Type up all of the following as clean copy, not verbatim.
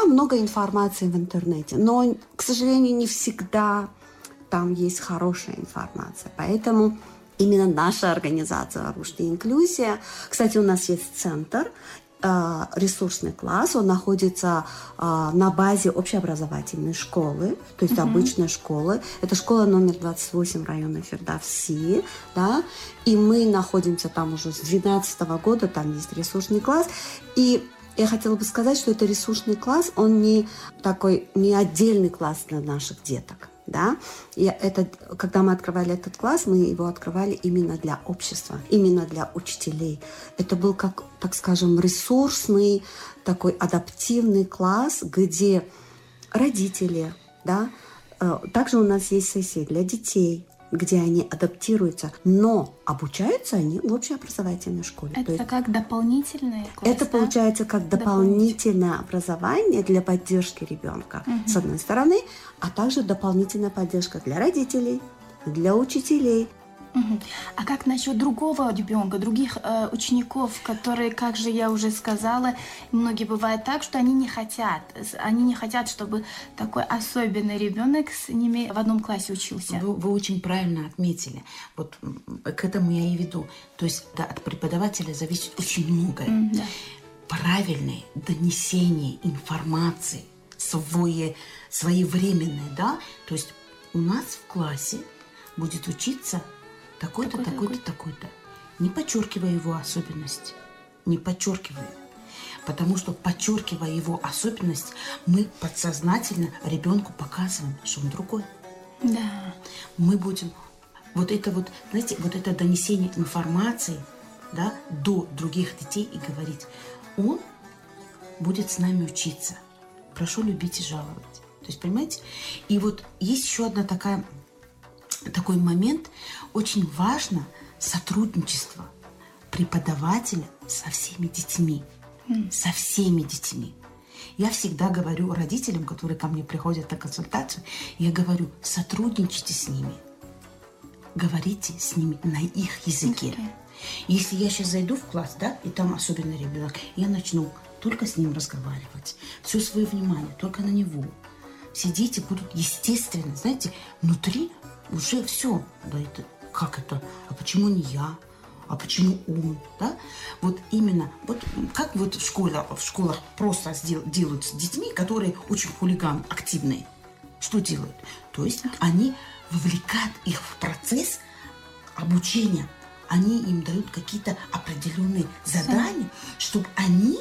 много информации в интернете, но, к сожалению, не всегда там есть хорошая информация. Поэтому именно наша организация «Рушди Инклюзия». Кстати, у нас есть центр, ресурсный класс, он находится на базе общеобразовательной школы, то есть обычной школы. Это школа номер 28 района Фердавси, да, и мы находимся там уже с 2012 года, там есть ресурсный класс. И я хотела бы сказать, что это ресурсный класс, он не отдельный класс для наших деток. Да? И когда мы открывали этот класс, мы его открывали именно для общества, именно для учителей. Это был, как, так скажем, ресурсный, такой адаптивный класс, где родители, да, также у нас есть сессии для детей, где они адаптируются, но обучаются они в общеобразовательной школе. Это есть, как дополнительное класс, это получается как дополнительное образование для поддержки ребенка, с одной стороны, а также дополнительная поддержка для родителей, для учителей. А как насчет другого ребенка, других учеников, которые, как же я уже сказала, многие бывает так, что они не хотят, чтобы такой особенный ребенок с ними в одном классе учился. Вы очень правильно отметили. Вот к этому я и веду. То есть да, от преподавателя зависит очень многое. Да. Правильное донесение информации своевременное, да. То есть у нас в классе будет учиться такой-то, такой-то, такой-то. Не подчеркивая его особенность. Не подчеркивая. Потому что, подчеркивая его особенность, мы подсознательно ребенку показываем, что он другой. Да. Мы будем... Вот это вот, знаете, вот это донесение информации, да, до других детей и говорить, он будет с нами учиться. Прошу любить и жаловать. То есть, понимаете? И вот есть еще одна такой момент. Очень важно сотрудничество преподавателя со всеми детьми. Со всеми детьми. Я всегда говорю родителям, которые ко мне приходят на консультацию, я говорю, сотрудничайте с ними. Говорите с ними на их языке. Если я сейчас зайду в класс, да, и там особенный ребенок, я начну только с ним разговаривать. Все свое внимание только на него. Все дети будут естественно, знаете, внутри уже все. Да, это, как это? А почему не я? А почему он? Да? Вот именно, вот как вот в школах просто делают с детьми, которые очень хулиганы, активные. Что делают? То есть они вовлекают их в процесс обучения. Они им дают какие-то определенные задания, чтобы они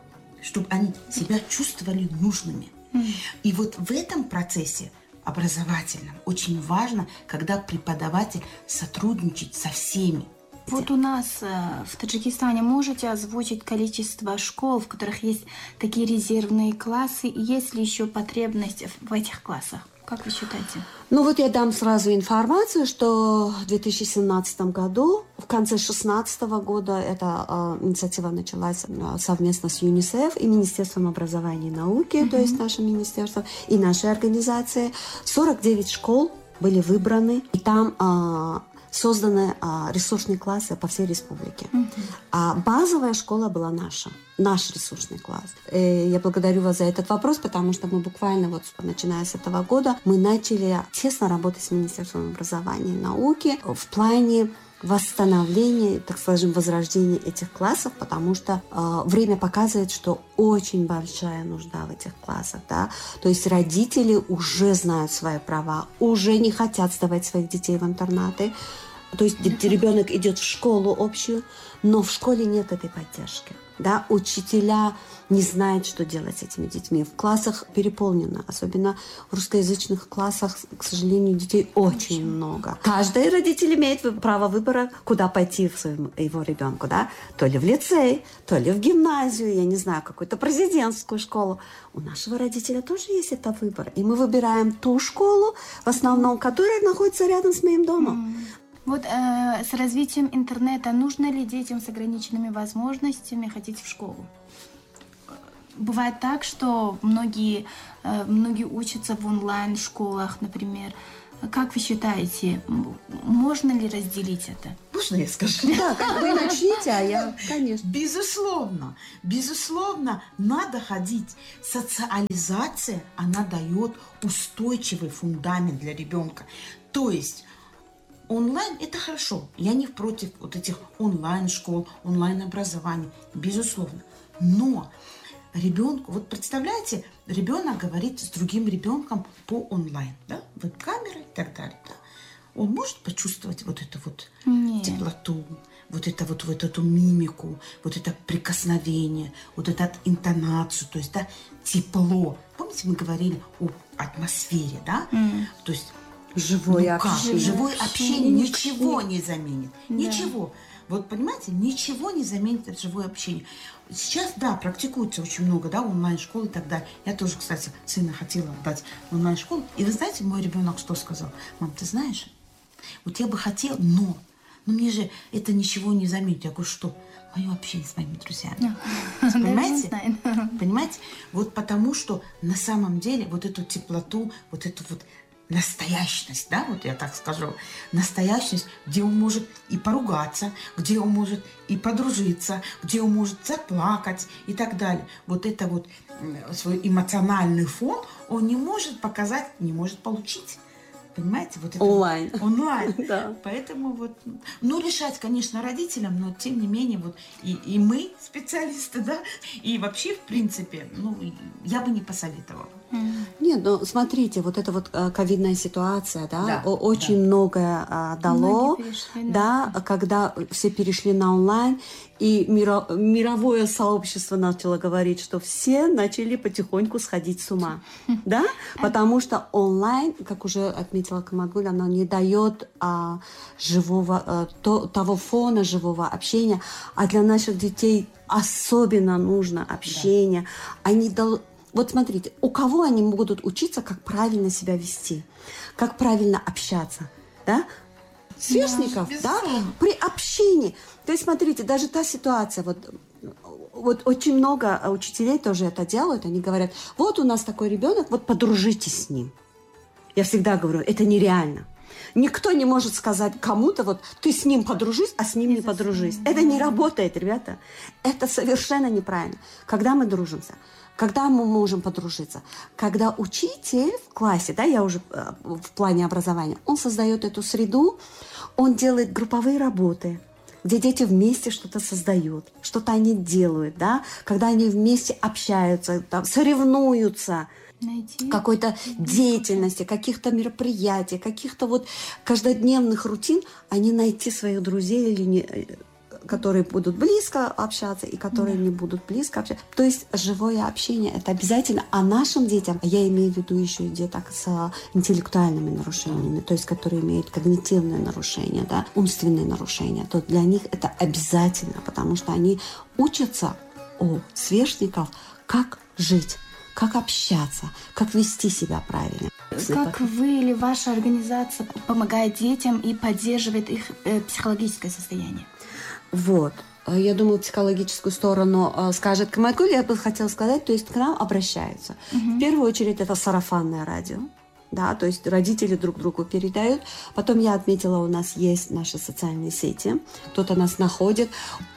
себя чувствовали нужными. И вот в этом процессе образовательном очень важно, когда преподаватель сотрудничает со всеми. Вот у нас в Таджикистане можете озвучить количество школ, в которых есть такие резервные классы, и есть ли еще потребность в этих классах? Как вы считаете? Ну вот я дам сразу информацию, что в 2017 году, в конце 2016 года, эта инициатива началась совместно с ЮНИСЕФ и Министерством образования и науки, то есть наше министерство и нашей организации. 49 школ были выбраны, и там созданы ресурсные классы по всей республике. А базовая школа была наш ресурсный класс. И я благодарю вас за этот вопрос, потому что мы буквально вот начиная с этого года мы начали тесно работать с Министерством образования и науки в плане восстановления, так скажем, возрождения этих классов, потому что время показывает, что очень большая нужда в этих классах. Да? То есть родители уже знают свои права, уже не хотят сдавать своих детей в интернаты. То есть ребенок идет в школу общую, но в школе нет этой поддержки. Да? Учителя не знают, что делать с этими детьми. В классах переполнено, особенно в русскоязычных классах, к сожалению, детей очень много. Каждый родитель имеет право выбора, куда пойти его ребенку. Да? То ли в лицей, то ли в гимназию, я не знаю, какую-то президентскую школу. У нашего родителя тоже есть этот выбор. И мы выбираем ту школу, в основном, которая находится рядом с моим домом. Вот с развитием интернета нужно ли детям с ограниченными возможностями ходить в школу? Бывает так, что многие учатся в онлайн-школах, например. Как вы считаете, можно ли разделить это? Можно я скажу? Да, вы начните, а я, конечно. Безусловно, надо ходить. Социализация, она дает устойчивый фундамент для ребенка. То есть онлайн – это хорошо. Я не против вот этих онлайн-школ, онлайн-образования, безусловно. Но ребенку, вот представляете, ребенок говорит с другим ребенком по онлайн, да, веб-камеры и так далее. Да. Он может почувствовать вот эту вот теплоту, вот эту мимику, вот это прикосновение, вот эту интонацию, то есть, да, тепло. Помните, мы говорили об атмосфере, да? То есть Живое общение ничего не заменит. Да. Ничего. Вот понимаете, ничего не заменит это живое общение. Сейчас, да, практикуется очень много, да, онлайн-школ и так далее. Я тоже, кстати, сына хотела отдать в онлайн-школу. И вы знаете, мой ребенок что сказал? Мам, ты знаешь, вот я бы хотела, но мне же это ничего не заменит. Я говорю, что? Мое общение с моими друзьями. Понимаете? Понимаете? Вот потому что на самом деле вот эту теплоту, вот эту вот настоящность, да, вот я так скажу, настоящность, где он может и поругаться, где он может и подружиться, где он может заплакать и так далее. Вот это вот свой эмоциональный фон он не может показать, не может получить. Понимаете? Вот это онлайн. Онлайн. Да. Поэтому вот, ну, решать, конечно, родителям, но тем не менее, вот и мы, специалисты, да, и вообще, в принципе, ну, я бы не посоветовала. Нет, ну смотрите, вот эта вот ковидная ситуация, да, Да, очень многое дало, Многие перешли, да, когда все перешли на онлайн, и мировое сообщество начало говорить, что все начали потихоньку сходить с ума, да, потому что онлайн, как уже отметила Камалгуль, она не дает живого, того фона живого общения, а для наших детей особенно нужно общение, они вот смотрите, у кого они будут учиться, как правильно себя вести, как правильно общаться, да? Сверстников, да? При общении. То есть, смотрите, даже та ситуация, вот очень много учителей тоже это делают, они говорят, вот у нас такой ребенок, вот подружитесь с ним. Я всегда говорю, это нереально. Никто не может сказать кому-то, вот ты с ним подружись, а с ним не подружись. Это не работает, ребята. Это совершенно неправильно. Когда мы дружимся? Когда мы можем подружиться? Когда учитель в классе, да, я уже в плане образования, он создает эту среду, он делает групповые работы, где дети вместе что-то создают, что-то они делают, да, когда они вместе общаются, там, соревнуются, какой-то деятельности, каких-то мероприятий, каких-то вот каждодневных рутин, они найти своих друзей или не, которые будут близко общаться и которые не будут близко общаться. То есть живое общение – это обязательно. А нашим детям, я имею в виду еще и деток с интеллектуальными нарушениями, то есть которые имеют когнитивные нарушения, да, умственные нарушения, то для них это обязательно, потому что они учатся у сверстников, как жить, как общаться, как вести себя правильно. Как вы или ваша организация помогает детям и поддерживает их психологическое состояние? Вот. Я думаю, психологическую сторону скажет Камалгуль. Я бы хотела сказать, то есть к нам обращаются. В первую очередь это сарафанное радио. Да, то есть родители друг другу передают. Потом я отметила, у нас есть наши социальные сети. Кто-то нас находит.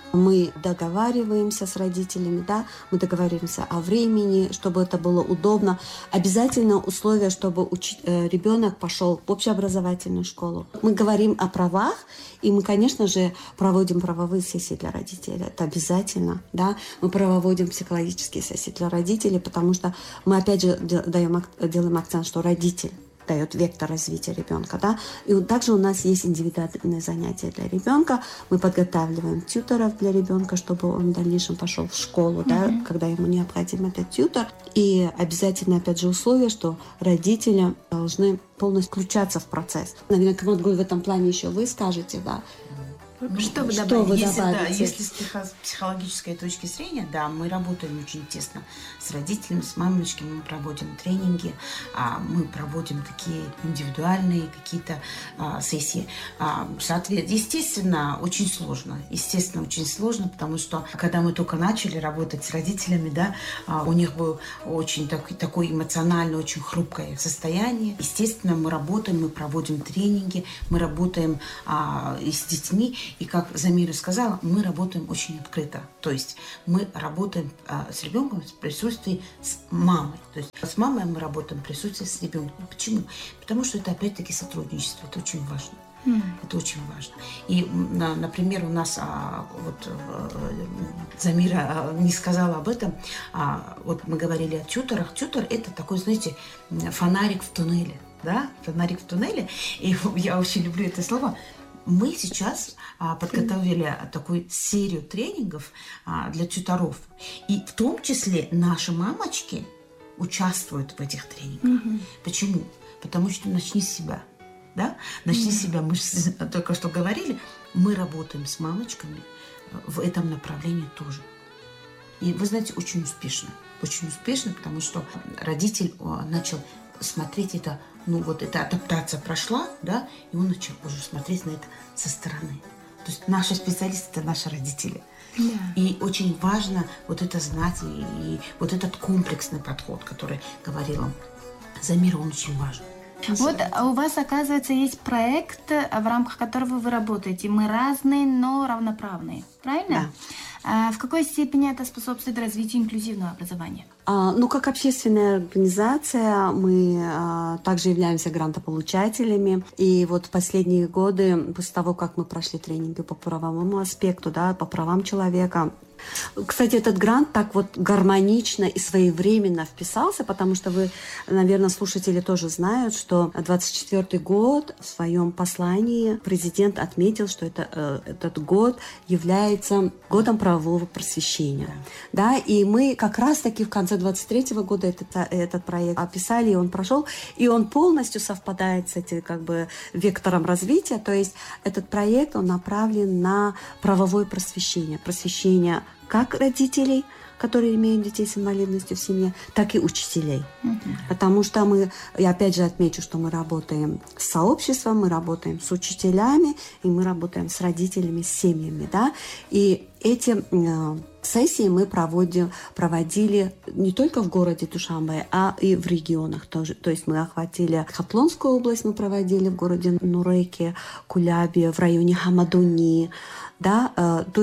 Мы договариваемся с родителями, да, мы договариваемся о времени, чтобы это было удобно. Обязательно условие, чтобы ребенок пошел в общеобразовательную школу. Мы говорим о правах, и мы, конечно же, проводим правовые сессии для родителей. Это обязательно, да. Мы проводим психологические сессии для родителей, потому что мы, опять же, делаем акцент, что родитель дает вектор развития ребенка, да. И также у нас есть индивидуальные занятия для ребенка. Мы подготавливаем тьюторов для ребенка, чтобы он в дальнейшем пошел в школу, да, когда ему необходим этот тьютор. И обязательно, опять же, условие, что родители должны полностью включаться в процесс. Наверное, Камалгуль, в этом плане еще вы скажете, да. Что вы Что добавите? вы добавите? Если с психологической точки зрения, да, мы работаем очень тесно с родителями, с мамочками, мы проводим тренинги, мы проводим такие индивидуальные какие-то сессии. Естественно, очень сложно. Естественно, очень сложно, потому что когда мы только начали работать с родителями, да, у них был очень такое эмоционально, очень хрупкое состояние. Естественно, мы работаем, мы проводим тренинги, мы работаем с детьми. И как Замира сказала, мы работаем очень открыто. То есть мы работаем с ребенком в присутствии с мамой. То есть с мамой мы работаем в присутствии с ребенком. Почему? Потому что это опять-таки сотрудничество. Это очень важно. Это очень важно. И, например, у нас Замира не сказала об этом. Вот мы говорили о тьюторах. Тьютор – это такой, знаете, фонарик в туннеле. Да? Фонарик в туннеле. И я очень люблю это слово. Мы сейчас подготовили такую серию тренингов для тьюторов. И в том числе наши мамочки участвуют в этих тренингах. Почему? Потому что начни с себя. Да? Начни с себя. Мы же только что говорили, мы работаем с мамочками в этом направлении тоже. И вы знаете, очень успешно. Очень успешно, потому что родитель начал смотреть это, эта адаптация прошла, да, и он начал уже смотреть на это со стороны. То есть наши специалисты – это наши родители. Да. И очень важно вот это знать, и вот этот комплексный подход, который говорила Замира, он очень важен. Вот у вас, оказывается, есть проект, в рамках которого вы работаете. Мы разные, но равноправные. Правильно? Да. В какой степени это способствует развитию инклюзивного образования? Как общественная организация мы также являемся грантополучателями. И вот в последние годы, после того, как мы прошли тренинги по правовому аспекту, да, по правам человека, кстати, этот грант так вот гармонично и своевременно вписался, потому что вы, наверное, слушатели тоже знают, что 24-й год в своем послании президент отметил, что этот год является годом правового просвещения. Да, и мы как раз-таки в конце 23-го года этот проект описали, и он прошел, и он полностью совпадает с этим вектором развития. То есть этот проект, он направлен на правовое просвещение как родителей, которые имеют детей с инвалидностью в семье, так и учителей. Потому что я опять же отмечу, что мы работаем с сообществом, мы работаем с учителями, и мы работаем с родителями, с семьями. Да? И эти сессии мы проводили не только в городе Душанбе, а и в регионах тоже. То есть мы охватили Хатлонскую область, мы проводили в городе Нуреке, Кулябе, в районе Хамадуни. Да,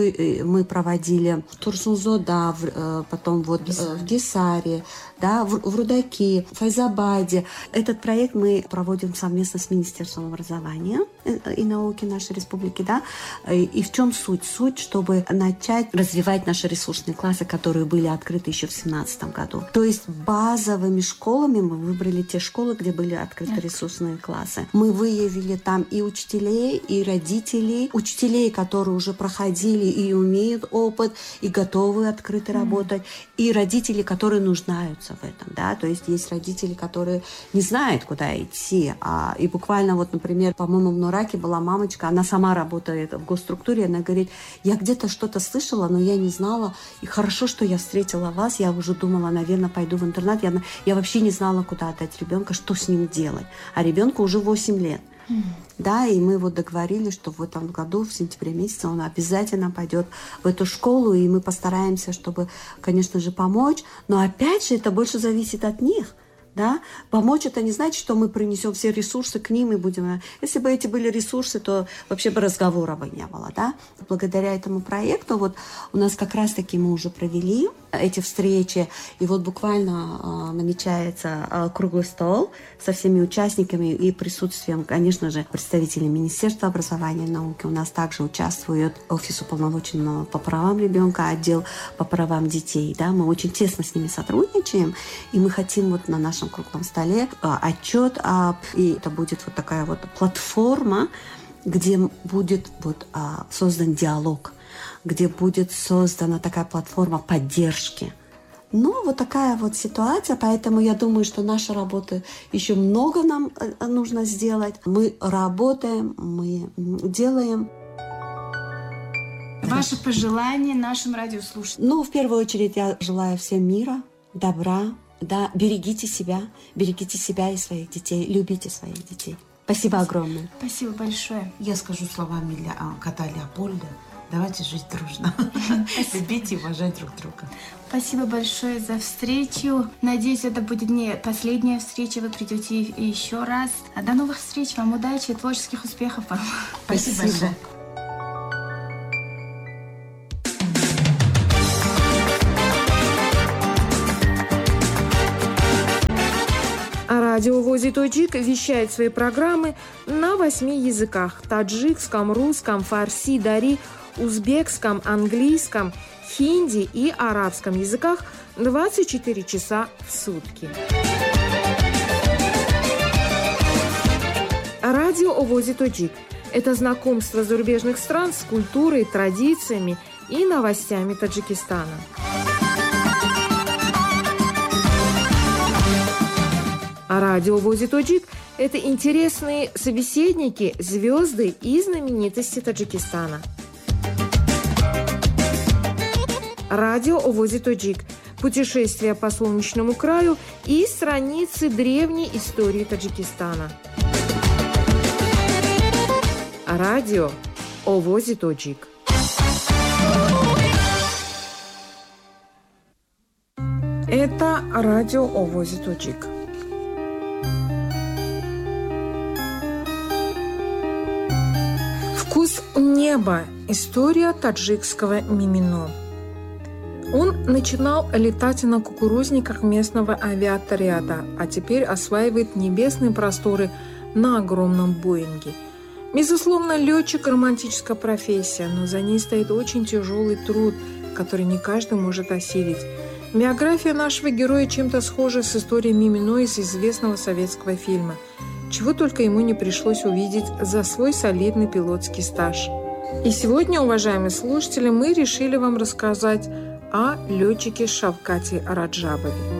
мы проводили в Турсунзо, да, потом в Гисаре, да, в Рудаки, в Файзабаде. Этот проект мы проводим совместно с Министерством образования и науки нашей республики, да. И в чем суть? Суть, чтобы начать развивать наши ресурсные классы, которые были открыты еще в 2017 году. То есть базовыми школами мы выбрали те школы, где были открыты ресурсные классы. Мы выявили там и учителей, и родителей, которые уже проходили и имеют опыт, и готовы открыто работать, и родители, которые нуждаются в этом, да, то есть есть родители, которые не знают, куда идти, и буквально например, по-моему, в Нураке была мамочка, она сама работает в госструктуре, она говорит, я где-то что-то слышала, но я не знала, и хорошо, что я встретила вас, я уже думала, наверное, пойду в интернат, я вообще не знала, куда отдать ребенка, что с ним делать, а ребенку уже 8 лет. Да, и мы договорились, что в этом году, в сентябре месяце, он обязательно пойдет в эту школу, и мы постараемся, чтобы, конечно же, помочь. Но опять же, это больше зависит от них. Да? Помочь – это не значит, что мы принесем все ресурсы к ним и будем… Если бы эти были ресурсы, то вообще бы разговора бы не было. Да? Благодаря этому проекту у нас как раз-таки мы уже провели эти встречи, и буквально намечается круглый стол со всеми участниками и присутствием, конечно же, представителей Министерства образования и науки. У нас также участвует Офис уполномоченного по правам ребенка, отдел по правам детей. Да? Мы очень тесно с ними сотрудничаем, и мы хотим на нашем круглом столе отчет, и это будет такая платформа, где будет создан диалог, где будет создана такая платформа поддержки. Такая ситуация, поэтому я думаю, что наша работа еще много нам нужно сделать. Мы работаем, мы делаем. Ваши пожелания нашим радиослушателям? Ну, в первую очередь, я желаю всем мира, добра, да, берегите себя и своих детей, любите своих детей. Спасибо огромное. Спасибо большое. Я скажу словами кота Леопольда. Давайте жить дружно. Любите и уважать друг друга. Спасибо большое за встречу. Надеюсь, это будет не последняя встреча. Вы придете еще раз. А до новых встреч. Вам удачи и творческих успехов вам. Спасибо большое. Радио Вози Тоджик вещает свои программы на 8 языках: таджикском, русском, фарси, дари, узбекском, английском, хинди и арабском языках 24 часа в сутки. Радио Вози Тоджик – это знакомство зарубежных стран с культурой, традициями и новостями Таджикистана. А радио Вози Тоджик – это интересные собеседники, звезды и знаменитости Таджикистана. Радио Вози Тоджик – путешествие по солнечному краю и страницы древней истории Таджикистана. Радио Вози Тоджик. Это радио Вози Тоджик. «Вкус неба. История таджикского мимино». Он начинал летать на кукурузниках местного авиаотряда, а теперь осваивает небесные просторы на огромном Боинге. Безусловно, летчик – романтическая профессия, но за ней стоит очень тяжелый труд, который не каждый может осилить. Биография нашего героя чем-то схожа с историей мимино из известного советского фильма. Чего только ему не пришлось увидеть за свой солидный пилотский стаж. И сегодня, уважаемые слушатели, мы решили вам рассказать о летчике Шавкате Раджабове.